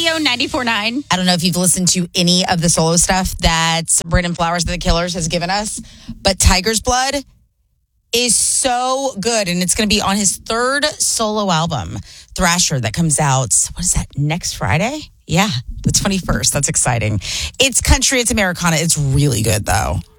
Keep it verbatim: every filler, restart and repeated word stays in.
Zone ninety-four point nine. I don't know if you've listened to any of the solo stuff that Brandon Flowers of the Killers has given us, but Tiger's Blood is so good, and it's going to be on his third solo album, Thrasher, that comes out, what is that, next Friday? Yeah, the twenty-first. That's exciting. It's country, it's Americana. It's really good, though.